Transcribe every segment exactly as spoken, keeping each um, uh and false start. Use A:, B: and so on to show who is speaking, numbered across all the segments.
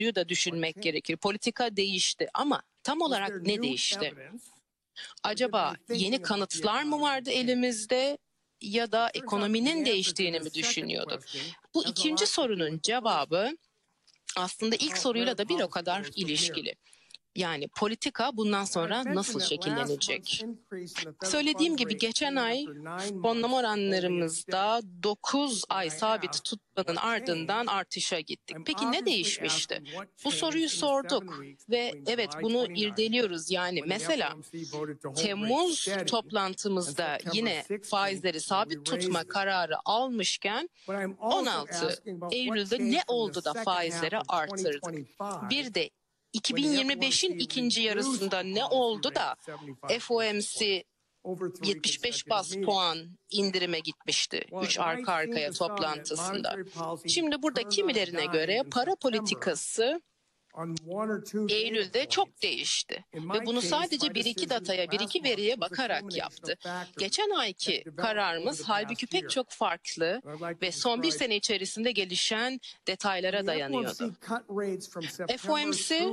A: da düşünmek gerekir. Politika değişti ama tam olarak ne değişti? Acaba yeni kanıtlar mı vardı elimizde ya da ekonominin değiştiğini mi düşünüyorduk? Bu ikinci sorunun cevabı aslında ilk soruyla da bir o kadar ilişkili. Yani politika bundan sonra nasıl şekillenecek? Söylediğim gibi geçen ay fonlama oranlarımızda dokuz ay sabit tutmanın ardından artışa gittik. Peki ne değişmişti? Bu soruyu sorduk ve evet bunu irdeliyoruz. Yani mesela Temmuz toplantımızda yine faizleri sabit tutma kararı almışken on altı Eylül'de ne oldu da faizleri arttırdık? Bir de iki bin yirmi beşin ikinci yarısında ne oldu da F O M C yetmiş beş bas puan indirime gitmişti üç arka arkaya toplantısında. Şimdi burada kimilerine göre para politikası Eylül'de çok değişti ve bunu sadece bir iki dataya, bir iki veriye bakarak yaptı. Geçen ayki kararımız halbuki pek çok farklı ve son bir sene içerisinde gelişen detaylara dayanıyordu. F O M C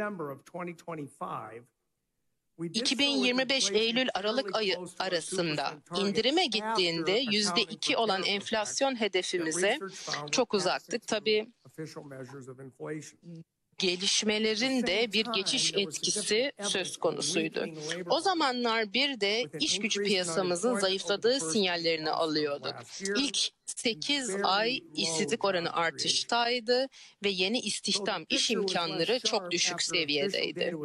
A: iki bin yirmi beş Eylül-Aralık ayı arasında indirime gittiğinde yüzde iki olan enflasyon hedefimize çok uzaktık. Tabii gelişmelerin de bir geçiş etkisi söz konusuydu. O zamanlar bir de iş gücü piyasamızın zayıfladığı sinyallerini alıyorduk. İlk sekiz ay işsizlik oranı artıştaydı ve yeni istihdam iş imkanları çok düşük seviyedeydi.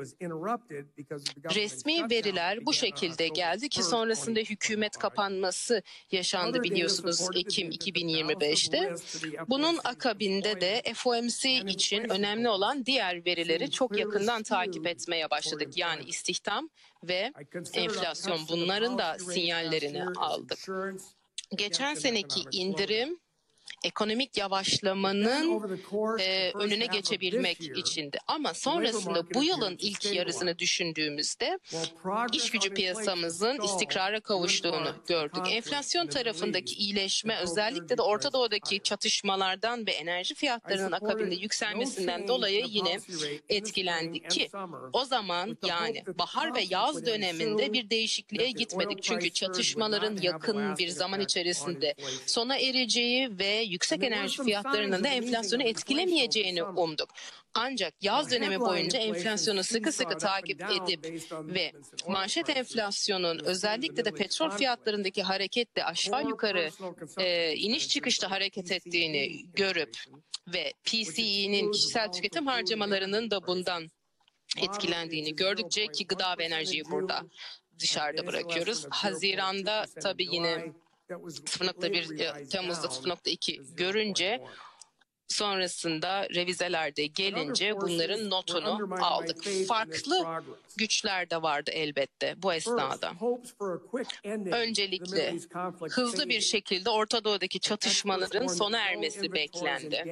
A: Resmi veriler bu şekilde geldi ki sonrasında hükümet kapanması yaşandı biliyorsunuz Ekim iki bin yirmi beşte. Bunun akabinde de F O M C için önemli olan diğer verileri çok yakından takip etmeye başladık. Yani istihdam ve enflasyon, bunların da sinyallerini aldık. Geçen seneki indirim ekonomik yavaşlamanın e, önüne geçebilmek içindi. Ama sonrasında bu yılın ilk yarısını düşündüğümüzde iş gücü piyasamızın istikrara kavuştuğunu gördük. Enflasyon tarafındaki iyileşme özellikle de Orta Doğu'daki çatışmalardan ve enerji fiyatlarının akabinde yükselmesinden dolayı yine etkilendik ki o zaman yani bahar ve yaz döneminde bir değişikliğe gitmedik. Çünkü çatışmaların yakın bir zaman içerisinde sona ereceği ve yüksek enerji fiyatlarının da enflasyonu etkilemeyeceğini umduk. Ancak yaz dönemi boyunca enflasyonu sıkı sıkı takip edip ve manşet enflasyonun özellikle de petrol fiyatlarındaki hareketle aşağı yukarı e, iniş çıkışta hareket ettiğini görüp ve P C E'nin kişisel tüketim harcamalarının da bundan etkilendiğini gördükçe ki gıda ve enerjiyi burada dışarıda bırakıyoruz. Haziran'da tabii yine sıfır nokta bir, Temmuz'da sıfır nokta iki görünce sonrasında revizelerde gelince bunların notunu aldık. Farklı güçler de vardı elbette bu esnada. Öncelikle hızlı bir şekilde Orta Doğu'daki çatışmaların sona ermesi beklendi.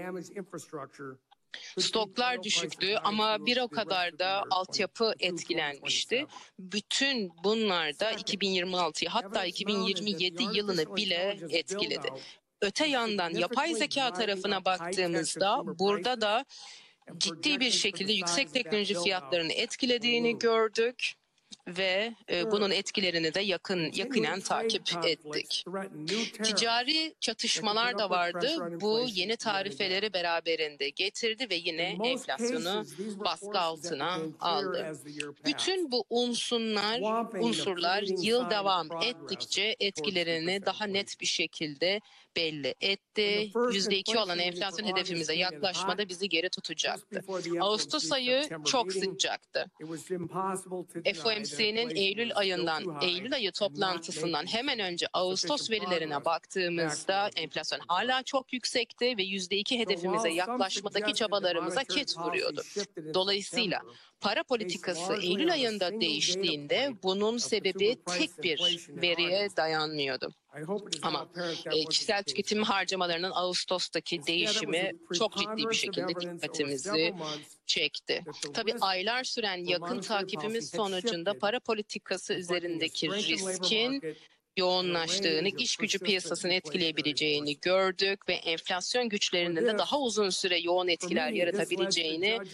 A: Stoklar düşüktü ama bir o kadar da altyapı etkilenmişti. Bütün bunlar da iki bin yirmi altıyı hatta iki bin yirmi yedi yılını bile etkiledi. Öte yandan yapay zeka tarafına baktığımızda burada da ciddi bir şekilde yüksek teknoloji fiyatlarını etkilediğini gördük ve e, bunun etkilerini de yakın yakinen takip ettik. Ticari çatışmalar da vardı. Bu yeni tarifeleri beraberinde getirdi ve yine enflasyonu baskı altına aldı. Bütün bu unsurlar, unsurlar yıl devam ettikçe etkilerini daha net bir şekilde belli etti. yüzde iki olan enflasyon hedefimize yaklaşmada bizi geri tutacaktı. Ağustos ayı çok sıcaktı. F O M C'nin Eylül ayından, Eylül ayı toplantısından hemen önce Ağustos verilerine baktığımızda enflasyon hala çok yüksekti ve yüzde iki hedefimize yaklaşmadaki çabalarımıza ket vuruyordu. Dolayısıyla para politikası Eylül ayında değiştiğinde bunun sebebi tek bir veriye dayanmıyordu. Ama e, kişisel tüketim harcamalarının Ağustos'taki değişimi çok ciddi bir şekilde dikkatimizi çekti. Tabii aylar süren yakın takibimiz sonucunda para politikası üzerindeki riskin yoğunlaştığını, iş gücü piyasasını etkileyebileceğini gördük ve enflasyon güçlerinin de daha uzun süre yoğun etkiler yaratabileceğini